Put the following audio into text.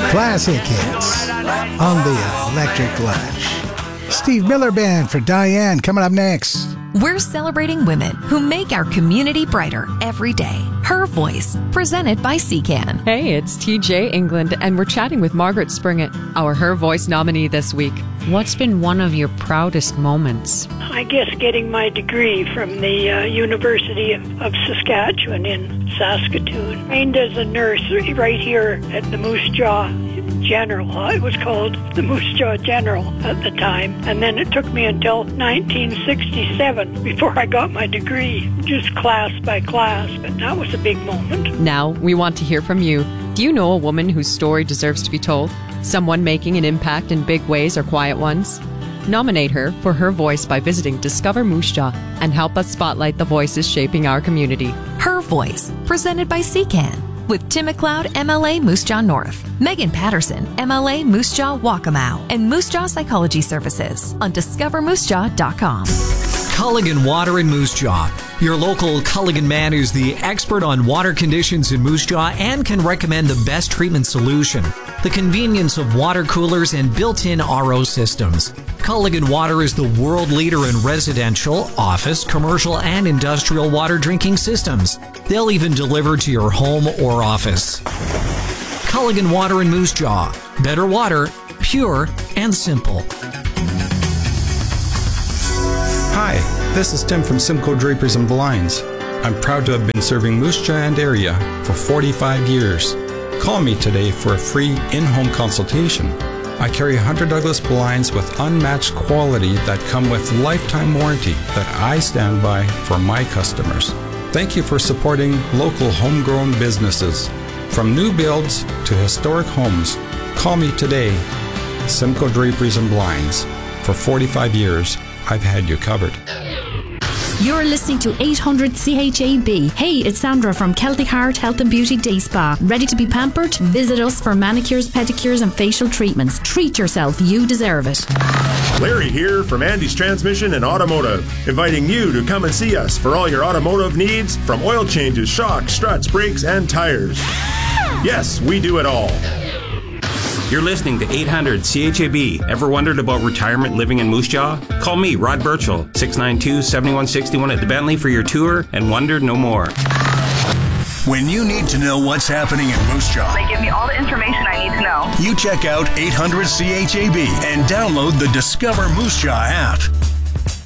Classic hits on the Electric Lash. Steve Miller Band for Diane coming up next. We're celebrating women who make our community brighter every day. Her Voice, presented by CCAN. Hey, it's TJ England, and we're chatting with Margaret Springett, our Her Voice nominee this week. What's been one of your proudest moments? I guess getting my degree from the University of Saskatchewan in Saskatoon. Trained as a nurse right here at the Moose Jaw General. It was called the Moose Jaw General at the time. And then it took me until 1967 before I got my degree, just class by class. But that was a big moment. Now, we want to hear from you. Do you know a woman whose story deserves to be told? Someone making an impact in big ways or quiet ones? Nominate her for Her Voice by visiting Discover Moose Jaw and help us spotlight the voices shaping our community. Her Voice, presented by CCAN. With Tim McLeod, MLA Moose Jaw North, Megan Patterson, MLA Moose Jaw Waccamaw, and Moose Jaw Psychology Services on discovermoosejaw.com. Culligan Water in Moose Jaw. Your local Culligan man is the expert on water conditions in Moose Jaw and can recommend the best treatment solution. The convenience of water coolers and built-in RO systems. Culligan Water is the world leader in residential, office, commercial, and industrial water drinking systems. They'll even deliver to your home or office. Culligan Water in Moose Jaw. Better water, pure and simple. Hi, this is Tim from Simcoe Drapers and Blinds. I'm proud to have been serving Moose Jaw and area for 45 years. Call me today for a free in-home consultation. I carry Hunter Douglas blinds with unmatched quality that come with lifetime warranty that I stand by for my customers. Thank you for supporting local homegrown businesses. From new builds to historic homes, call me today. Simcoe Draperies and Blinds. For 45 years, I've had you covered. You're listening to 800 CHAB. Hey, it's Sandra from Celtic Heart Health and Beauty Day Spa. Ready to be pampered? Visit us for manicures, pedicures and facial treatments. Treat yourself. You deserve it. Larry here from Andy's Transmission and Automotive, inviting you to come and see us for all your automotive needs, from oil changes, shocks, struts, brakes, and tires. Yes, we do it all. You're listening to 800 CHAB. Ever wondered about retirement living in Moose Jaw? Call me, Rod Birchall, 692-7161 at the Bentley for your tour and wonder no more. When you need to know what's happening in Moose Jaw, they give me all the information I need to know. You check out 800 CHAB and download the Discover Moose Jaw app.